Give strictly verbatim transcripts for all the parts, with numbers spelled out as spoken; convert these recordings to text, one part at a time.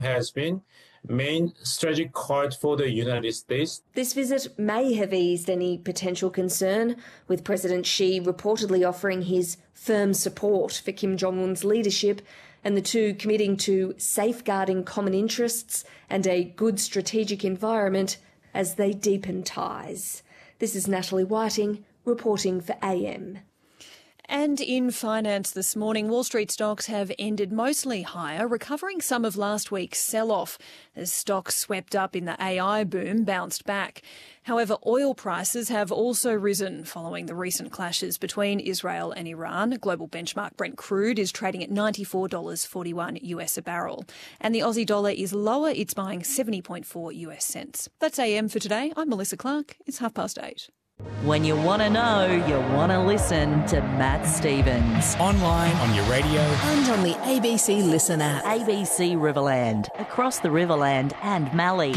has been main strategic card for the United States. This visit may have eased any potential concern, with President Xi reportedly offering his firm support for Kim Jong-un's leadership and the two committing to safeguarding common interests and a good strategic environment as they deepen ties. This is Natalie Whiting reporting for A M. And in finance this morning, Wall Street stocks have ended mostly higher, recovering some of last week's sell-off as stocks swept up in the A I boom bounced back. However, oil prices have also risen following the recent clashes between Israel and Iran. Global benchmark Brent crude is trading at ninety-four dollars forty-one US a barrel. And the Aussie dollar is lower, it's buying seventy point four US cents. That's A M for today. I'm Melissa Clark. It's half past eight. When you want to know, you want to listen to Matt Stevens. Online, on your radio. And on the A B C Listen app. A B C Riverland, across the Riverland and Mallee.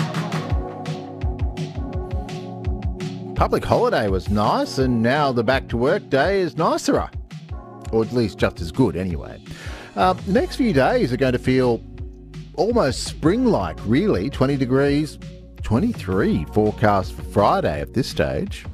Public holiday was nice, and now the back to work day is nicer. Or at least just as good anyway. Uh, the next few days are going to feel almost spring-like, really. twenty degrees, twenty-three forecast for Friday at this stage.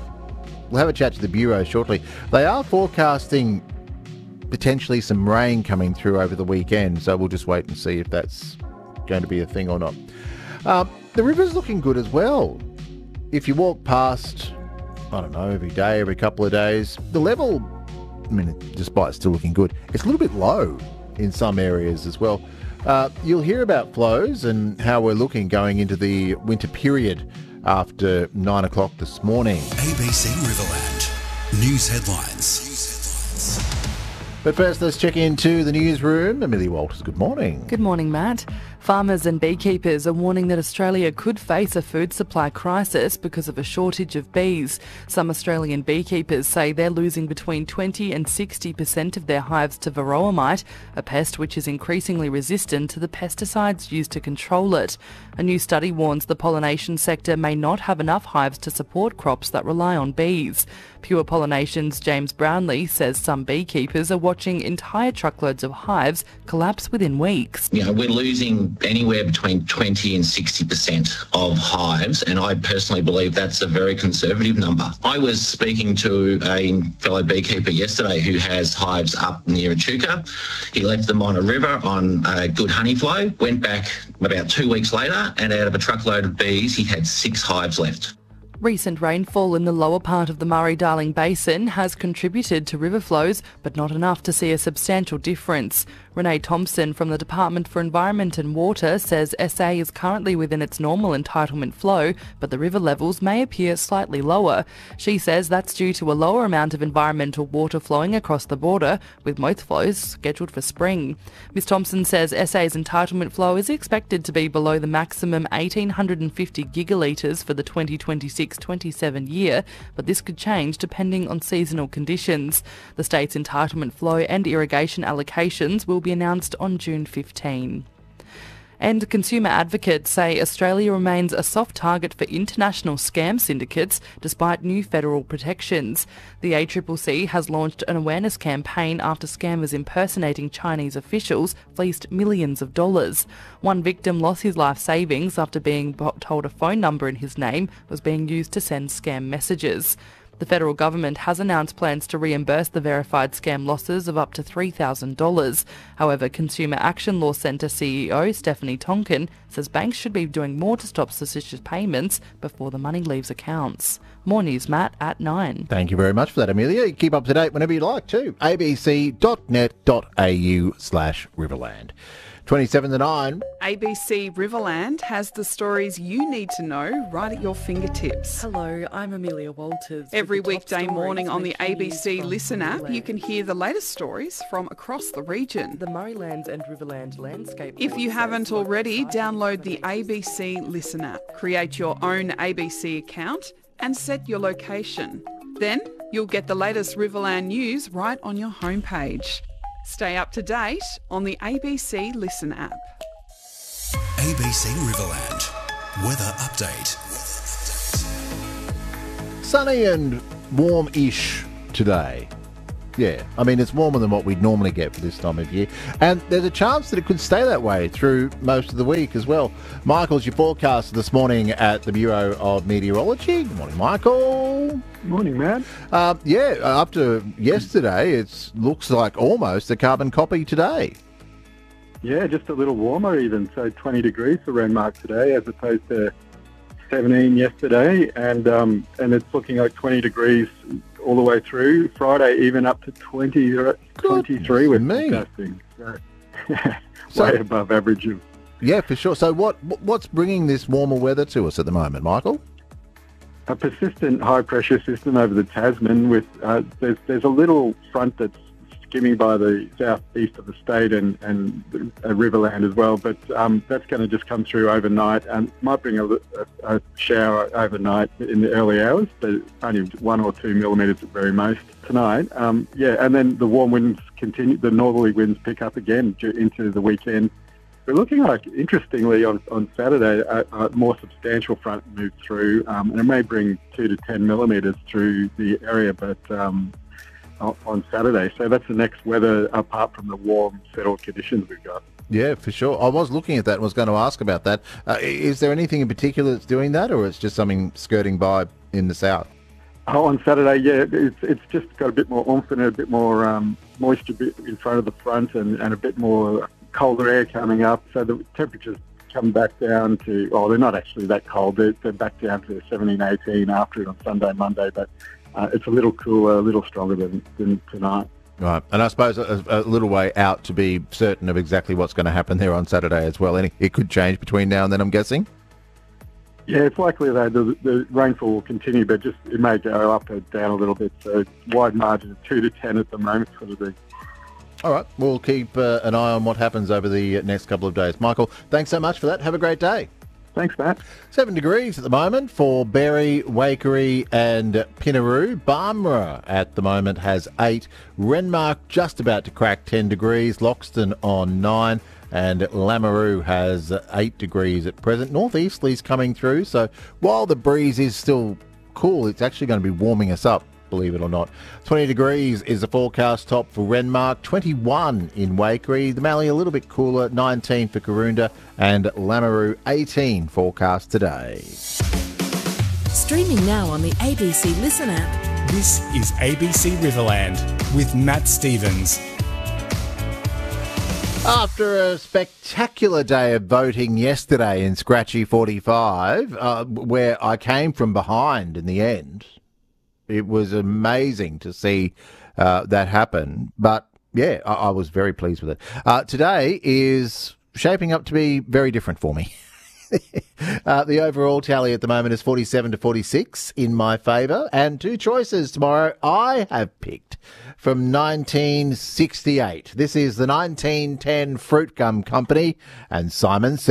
We'll have a chat to the Bureau shortly. They are forecasting potentially some rain coming through over the weekend, so we'll just wait and see if that's going to be a thing or not. Uh, the river's looking good as well. If you walk past, I don't know, every day, every couple of days, the level, I mean, despite still looking good, it's a little bit low in some areas as well. Uh, you'll hear about flows and how we're looking going into the winter period after nine o'clock this morning. A B C Riverland. News headlines. News headlines. But first, let's check into the newsroom. Amelia Walters, good morning. Good morning, Matt. Farmers and beekeepers are warning that Australia could face a food supply crisis because of a shortage of bees. Some Australian beekeepers say they're losing between twenty and sixty percent of their hives to varroa mite, a pest which is increasingly resistant to the pesticides used to control it. A new study warns the pollination sector may not have enough hives to support crops that rely on bees. Pure Pollination's James Brownlee says some beekeepers are watching entire truckloads of hives collapse within weeks. You know, we're losing anywhere between twenty and sixty percent of hives, and I personally believe that's a very conservative number. I was speaking to a fellow beekeeper yesterday who has hives up near Echuca. He left them on a river on a good honey flow, went back about two weeks later, and out of a truckload of bees, he had six hives left. Recent rainfall in the lower part of the Murray-Darling Basin has contributed to river flows, but not enough to see a substantial difference. Renee Thompson from the Department for Environment and Water says S A is currently within its normal entitlement flow, but the river levels may appear slightly lower. She says that's due to a lower amount of environmental water flowing across the border, with most flows scheduled for spring. Miz Thompson says S A's entitlement flow is expected to be below the maximum one thousand eight hundred fifty gigalitres for the twenty twenty-six twenty-seven year, but this could change depending on seasonal conditions. The state's entitlement flow and irrigation allocations will be announced on June fifteenth. And consumer advocates say Australia remains a soft target for international scam syndicates despite new federal protections. The A C C C has launched an awareness campaign after scammers impersonating Chinese officials fleeced millions of dollars. One victim lost his life savings after being told a phone number in his name was being used to send scam messages. The federal government has announced plans to reimburse the verified scam losses of up to three thousand dollars. However, Consumer Action Law Centre C E O Stephanie Tonkin says banks should be doing more to stop suspicious payments before the money leaves accounts. More news, Matt, at nine. Thank you very much for that, Amelia. Keep up to date whenever you like too. abc.net.au slash Riverland. twenty-seven to nine. A B C Riverland has the stories you need to know right at your fingertips. Hello, I'm Amelia Walters. Every weekday morning on the A B C Listen app, Riverland. you can hear the latest stories from across the region. The Murraylands and Riverland landscape. If you haven't already, download the A B C Listen app, create your own A B C account and set your location. Then you'll get the latest Riverland news right on your homepage. Stay up to date on the A B C Listen app. A B C Riverland. Weather update. Sunny and warm-ish today. Yeah, I mean, it's warmer than what we'd normally get for this time of year. And there's a chance that it could stay that way through most of the week as well. Michael's your forecaster this morning at the Bureau of Meteorology. Good morning, Michael. Morning, Matt. Uh, yeah, up to yesterday, it looks like almost a carbon copy today. Yeah, just a little warmer even. So twenty degrees for Renmark today as opposed to seventeen yesterday. And, um, and it's looking like twenty degrees all the way through. Friday, even up to twenty, twenty-three with forecasting. So, So- way above average. Of, Yeah, for sure. So what what's bringing this warmer weather to us at the moment, Michael? a persistent high pressure system over the Tasman with uh, there's there's a little front that's skimming by the southeast of the state and and uh, Riverland as well, but um, that's going to just come through overnight and might bring a, a, a shower overnight in the early hours, but only one or two millimetres at very most tonight. Um, yeah, and then the warm winds continue, the northerly winds pick up again into the weekend. We're looking like, interestingly, on, on Saturday, a, a more substantial front moved through, um, and it may bring two to ten millimetres through the area, but um, on Saturday. So that's the next weather, apart from the warm, settled conditions we've got. Yeah, for sure. I was looking at that and was going to ask about that. Uh, is there anything in particular that's doing that, or it's just something skirting by in the south? Oh, on Saturday, yeah, it's it's just got a bit more oomph and a bit more um, moisture bit in front of the front and, and a bit more colder air coming up. So the temperatures come back down to, oh, they're not actually that cold. They're, they're back down to seventeen, eighteen after it on Sunday, Monday, but uh, it's a little cooler, a little stronger than, than tonight. Right, and I suppose a, a little way out to be certain of exactly what's going to happen there on Saturday as well. Any, it could change between now and then, I'm guessing? Yeah, it's likely that the, the rainfall will continue, but just it may go up or down a little bit. So wide margin of two to ten at the moment for the big. All right, we'll keep uh, an eye on what happens over the next couple of days. Michael, thanks so much for that. Have a great day. Thanks, Matt. Seven degrees at the moment for Berry, Waikerie and Pinaroo. Barmera at the moment has eight. Renmark just about to crack ten degrees. Loxton on nine. And Lameroo has eight degrees at present. Northeasterlies coming through, so while the breeze is still cool, it's actually going to be warming us up, believe it or not. twenty degrees is the forecast top for Renmark, twenty-one in Waikerie, the Mallee a little bit cooler, nineteen for Karoonda, and Lameroo eighteen forecast today. Streaming now on the A B C Listen app. This is A B C Riverland with Matt Stevens. After a spectacular day of voting yesterday in Scratchy forty-five, uh, where I came from behind in the end, it was amazing to see uh, that happen. But, yeah, I, I was very pleased with it. Uh, today is shaping up to be very different for me. uh, the overall tally at the moment is forty-seven to forty-six in my favour. And two choices tomorrow I have picked from nineteen sixty-eight. This is the nineteen ten Fruit Gum Company and Simon